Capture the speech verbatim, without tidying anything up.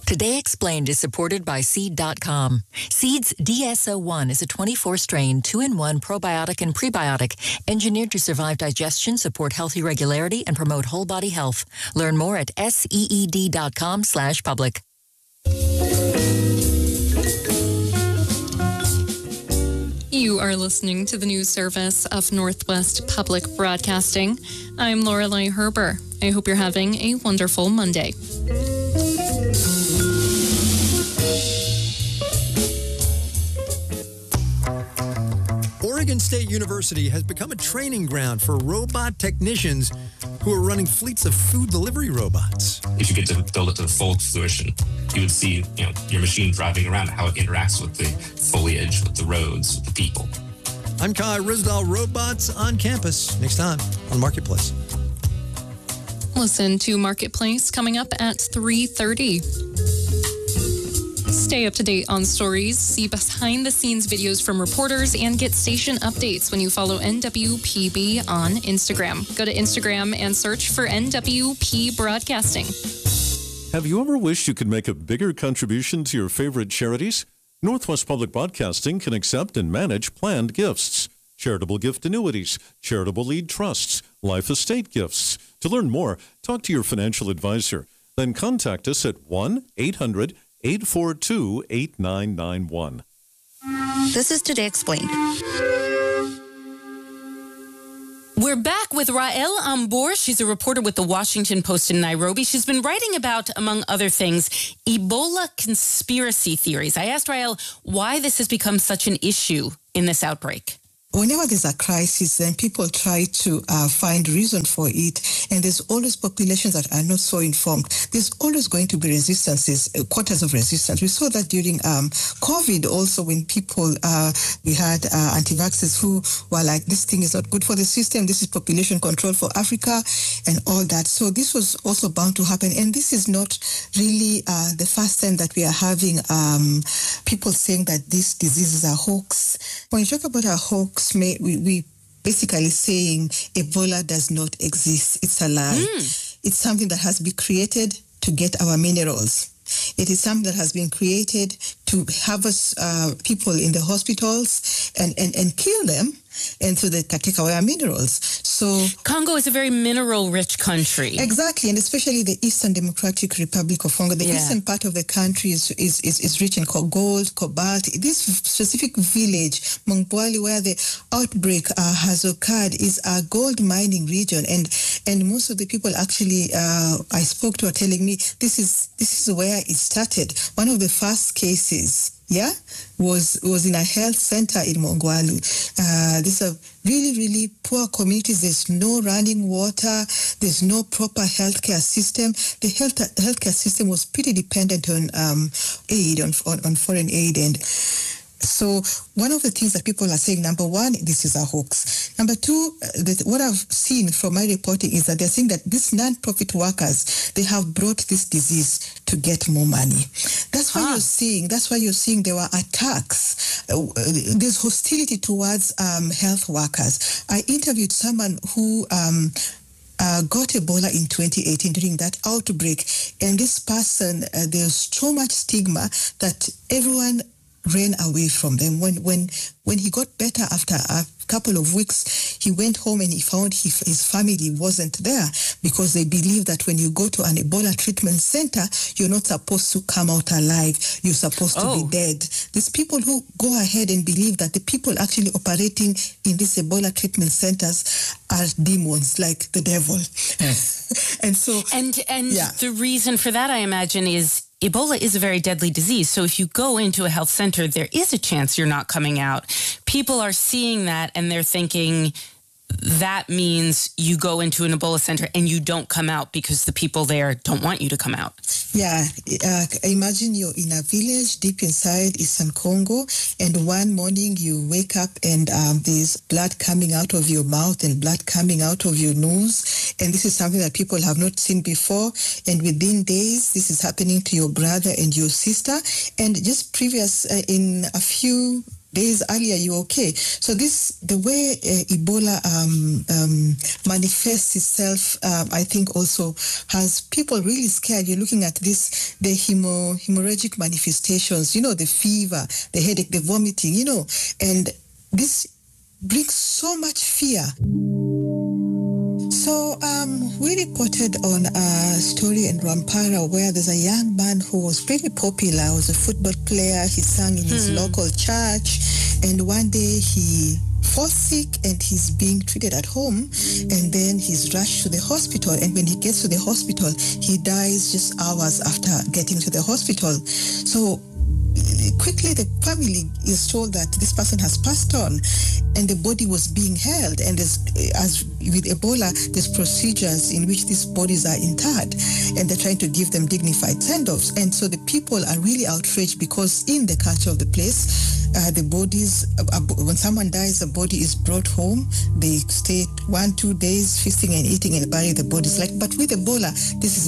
Today Explained is supported by Seed dot com. Seed's D S O one is a twenty-four strain, two in one probiotic and prebiotic, engineered to survive digestion, support healthy regularity, and promote whole body health. Learn more at seed dot com slash public. You are listening to the news service of Northwest Public Broadcasting. I'm Lorelei Herber. I hope you're having a wonderful Monday. Oregon State University has become a training ground for robot technicians who are running fleets of food delivery robots. If you get to build it to the full fruition, you would see, you know, your machine driving around, how it interacts with the foliage, with the roads, with the people. I'm Kai Risdal. Robots on Campus. Next time on Marketplace. Listen to Marketplace coming up at three thirty. Stay up to date on stories, see behind-the-scenes videos from reporters, and get station updates when you follow N W P B on Instagram. Go to Instagram and search for N W P Broadcasting. Have you ever wished you could make a bigger contribution to your favorite charities? Northwest Public Broadcasting can accept and manage planned gifts, charitable gift annuities, charitable lead trusts, life estate gifts. To learn more, talk to your financial advisor. Then contact us at one eight hundred eight four two eight nine nine one. This is Today Explained. We're back with Rael Ambor. She's a reporter with the Washington Post in Nairobi. She's been writing about, among other things, Ebola conspiracy theories. I asked Rael why this has become such an issue in this outbreak. Whenever there's a crisis, then people try to uh, find reason for it, and there's always populations that are not so informed. There's always going to be resistances, uh, quarters of resistance. We saw that during um, COVID also, when people, uh, we had uh, anti-vaxxers who were like, this thing is not good for the system, this is population control for Africa, and all that. So this was also bound to happen, and this is not really uh, the first time that we are having um, people saying that this disease is a hoax. When you talk about a hoax, We, we basically saying Ebola does not exist. It's a lie. Mm. It's something that has been created to get our minerals. It is something that has been created to have us uh, people in the hospitals and, and, and kill them, and so they can take away our minerals. So Congo is a very mineral-rich country. Exactly, and especially the Eastern Democratic Republic of Congo. The yeah. eastern part of the country is, is, is, is rich in gold, cobalt. This specific village, Mongwali, where the outbreak uh, has occurred, is a gold mining region, and and most of the people actually uh, I spoke to are telling me this is this is where it started. One of the first cases. Yeah, was was in a health center in Mongwalu. Uh, these are really, really poor communities. There's no running water. There's no proper healthcare system. The health healthcare system was pretty dependent on um, aid, on, on on foreign aid, and so one of the things that people are saying, number one, this is a hoax. Number two, that what I've seen from my reporting is that they're saying that these non-profit workers, they have brought this disease to get more money. That's why huh. you're seeing, that's why you're seeing there were attacks. Uh, there's hostility towards um, health workers. I interviewed someone who um, Uh, got Ebola in twenty eighteen during that outbreak, and this person, uh, there's so much stigma that everyone ran away from them. When when when he got better after a couple of weeks, he went home and he found his, his family wasn't there, because they believe that when you go to an Ebola treatment center, you're not supposed to come out alive. You're supposed oh. to be dead. There's people who go ahead and believe that the people actually operating in these Ebola treatment centers are demons, like the devil. and so, and and yeah. the reason for that, I imagine, is Ebola is a very deadly disease. So if you go into a health center, there is a chance you're not coming out. People are seeing that and they're thinking that means you go into an Ebola center and you don't come out because the people there don't want you to come out. Yeah, uh, imagine you're in a village deep inside Eastern Congo, and one morning you wake up and um, there's blood coming out of your mouth and blood coming out of your nose, and this is something that people have not seen before, and within days this is happening to your brother and your sister. And just previous, uh, in a few days earlier, you're okay. So this, the way uh, Ebola um, um, manifests itself, um, I think also has people really scared. You're looking at this, the hemo, hemorrhagic manifestations, you know, the fever, the headache, the vomiting, you know, and this brings so much fear. So um, we reported on a story in Rwampara where there's a young man who was pretty popular, was a football player. He sang in his hmm. local church, and one day he falls sick and he's being treated at home, and then he's rushed to the hospital, and when he gets to the hospital, he dies just hours after getting to the hospital. So quickly the family is told that this person has passed on, and the body was being held, and as, as with Ebola, there's procedures in which these bodies are interred, and they're trying to give them dignified send-offs. And so the people are really outraged because in the culture of the place, uh, the bodies, uh, when someone dies, the body is brought home, they stay one, two days feasting and eating and bury the bodies. Like, but with Ebola, this is